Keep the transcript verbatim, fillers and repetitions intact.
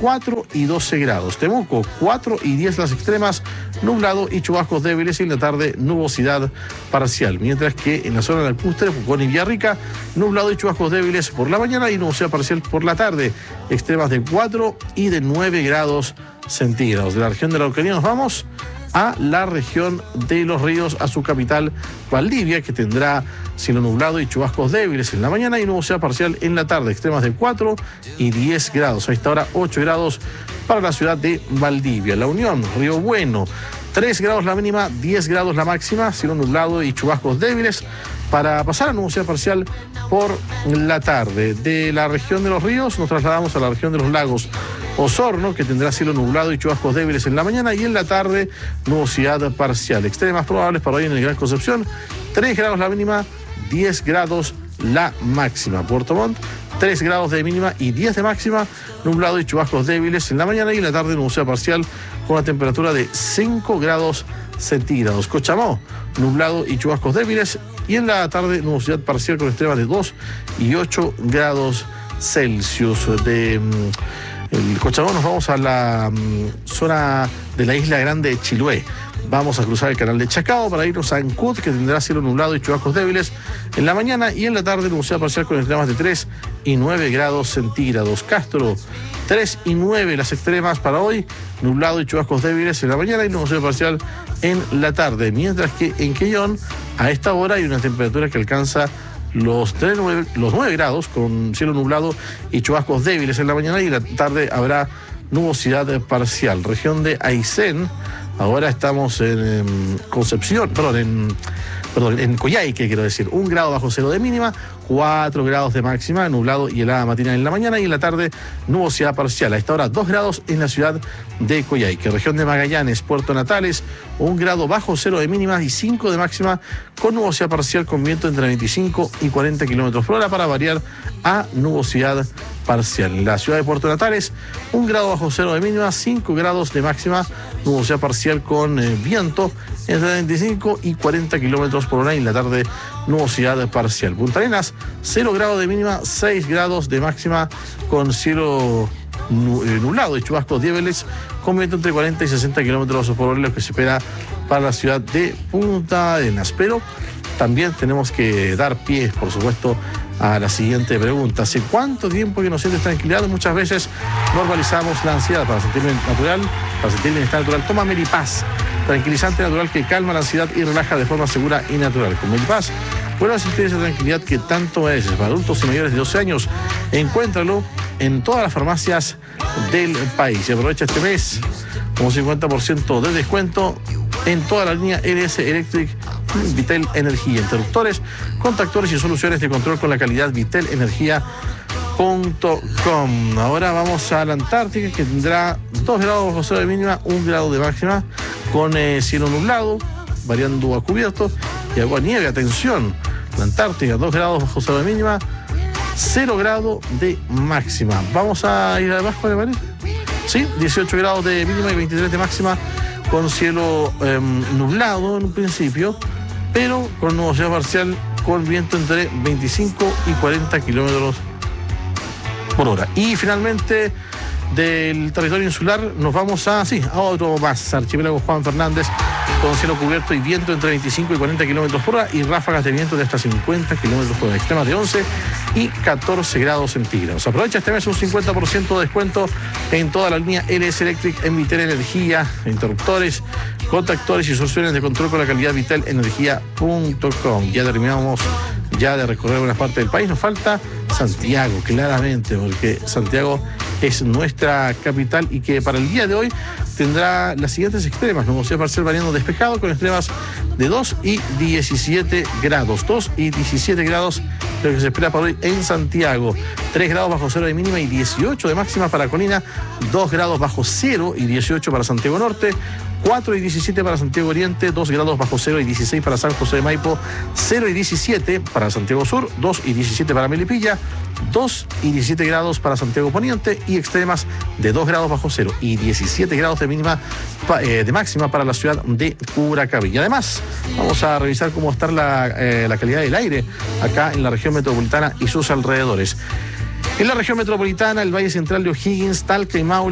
cuatro y doce grados. Temuco, cuatro y diez las extremas, nublado y chubascos débiles, y en la tarde nubosidad parcial. Mientras que en la zona de lacustre, Pucón y Villarrica, nublado y chubascos débiles por la mañana y nubosidad parcial por la tarde. Extremas de cuatro y de nueve grados centígrados. De la región de la Araucanía nos vamos a la región de Los Ríos, a su capital Valdivia, que tendrá cielo nublado y chubascos débiles en la mañana y nubosidad parcial en la tarde, extremas de cuatro y diez grados. A esta hora ocho grados para la ciudad de Valdivia. La Unión, Río Bueno, tres grados la mínima, diez grados la máxima, cielo nublado y chubascos débiles, para pasar a nubosidad parcial por la tarde. De la región de Los Ríos nos trasladamos a la región de los lagos. Osorno, que tendrá cielo nublado y chubascos débiles en la mañana y en la tarde nubosidad parcial. Extremas probables para hoy en el Gran Concepción, tres grados la mínima, diez grados la máxima. Puerto Montt, tres grados de mínima y diez de máxima, nublado y chubascos débiles en la mañana y en la tarde nubosidad parcial con una temperatura de cinco grados centígrados. Cochamó, nublado y chubascos débiles y en la tarde nubosidad parcial con extremas de dos y ocho grados Celsius. De el Cochamó nos vamos a la um, zona de la isla grande de Chiloé. Vamos a cruzar el canal de Chacao para irnos a Ancud, que tendrá cielo nublado y chubascos débiles en la mañana y en la tarde nubosidad parcial con extremas de tres y nueve grados centígrados. Castro, tres y nueve las extremas para hoy, nublado y chubascos débiles en la mañana y nubosidad parcial en la tarde. Mientras que en Quellón, a esta hora hay una temperatura que alcanza los, tres, nueve, los nueve grados, con cielo nublado y chubascos débiles en la mañana y en la tarde habrá nubosidad parcial. Región de Aysén, ahora estamos en, en Concepción, perdón, en, perdón, en Coyhaique, quiero decir, un grado bajo cero de mínima, cuatro grados de máxima, nublado y helada matinal en la mañana y en la tarde nubosidad parcial. A esta hora dos grados en la ciudad de Coyhaique. Región de Magallanes, Puerto Natales, un grado bajo cero de mínima y cinco de máxima, con nubosidad parcial con viento entre veinticinco y cuarenta kilómetros por hora para variar a nubosidad parcial. En la ciudad de Puerto Natales, un grado bajo cero de mínima, cinco grados de máxima, nubosidad parcial con eh, viento entre veinticinco y cuarenta kilómetros por hora y en la tarde nubosidad parcial. Punta Arenas, cero grados de mínima, seis grados de máxima, con cielo nublado y chubascos débiles con viento entre cuarenta y sesenta kilómetros por hora, lo que se espera para la ciudad de Punta Arenas. Pero también tenemos que dar pie, por supuesto, a la siguiente pregunta. ¿Hace cuánto tiempo que no sientes tranquilidad? Muchas veces normalizamos la ansiedad. Para sentirme natural, para sentir bienestar natural, toma Melipaz, tranquilizante natural que calma la ansiedad y relaja de forma segura y natural. Con Melipaz puedes sentir esa tranquilidad que tanto mereces. Para adultos y mayores de doce años, encuéntralo en todas las farmacias del país. Y aprovecha este mes con un cincuenta por ciento de descuento en toda la línea L S Electric Vitel Energía, interruptores, contactores y soluciones de control con la calidad vitel energía punto com. Ahora vamos a la Antártica, que tendrá dos grados bajo cero de mínima, un grado de máxima, con eh, cielo nublado, variando a cubierto y agua nieve. Atención, la Antártica, dos grados bajo cero de mínima, cero grado de máxima. Vamos a ir abajo, ¿le parece? Sí, dieciocho grados de mínima y veintitrés de máxima, con cielo eh, nublado en un principio, pero con nubosidad parcial, con viento entre veinticinco y cuarenta kilómetros por hora. Y finalmente, del territorio insular nos vamos a, sí, a otro más, archipiélago Juan Fernández, con cielo cubierto y viento entre veinticinco y cuarenta kilómetros por hora y ráfagas de viento de hasta cincuenta kilómetros por hora, extremas de once y catorce grados centígrados. Aprovecha este mes un cincuenta por ciento de descuento en toda la línea L S Electric en Vitel Energía, interruptores, contactores y soluciones de control con la calidad vitel energía punto com. Ya terminamos ya de recorrer buena parte del país. Nos falta Santiago, claramente, porque Santiago es nuestra capital y que para el día de hoy tendrá las siguientes extremas: nubosidad parcial variando despejado con extremas de dos y diecisiete grados. dos y diecisiete grados lo que se espera para hoy en Santiago. tres grados bajo cero de mínima y dieciocho de máxima para Colina. dos grados bajo cero y dieciocho para Santiago Norte. cuatro y diecisiete para Santiago Oriente, dos grados bajo cero y dieciséis para San José de Maipo, cero y diecisiete para Santiago Sur, dos y diecisiete para Melipilla, dos y diecisiete grados para Santiago Poniente y extremas de dos grados bajo cero y diecisiete grados de mínima eh, de máxima para la ciudad de Curacaví. Y además vamos a revisar cómo está la, eh, la calidad del aire acá en la región metropolitana y sus alrededores. En la región metropolitana, el Valle Central de O'Higgins, Talca y Maule,